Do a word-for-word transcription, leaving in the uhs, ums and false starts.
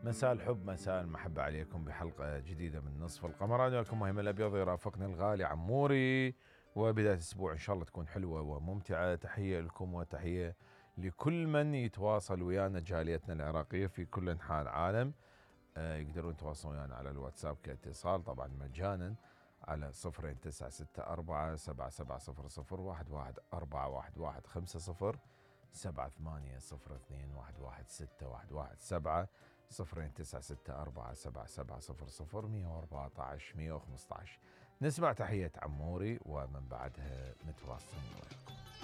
مساء الحب مساء المحبة عليكم بحلقة جديدة من نصف القمر. أنا لكم مهم الأبيض يرافقني الغالي عموري، وبداية الأسبوع إن شاء الله تكون حلوة وممتعة. تحية لكم وتحية لكل من يتواصل ويانا، جاليتنا العراقية في كل أنحاء العالم. آه يقدرون يتواصلون ويانا على الواتساب كاتصال طبعا مجانا على صفرين تسعة ستة أربعة سبعة سبعة صفر صفر واحد واحد أربعة واحد واحد خمسة صفر سبعة ثمانية صفر اثنين واحد واحد ستة واحد واحد سبعة صفرين تسعة ستة أربعة سبعة سبعة صفر صفر مية وأربعة عشر مية وخمسة عشر. نسمع تحية عموري ومن بعدها متواصلين وياكم.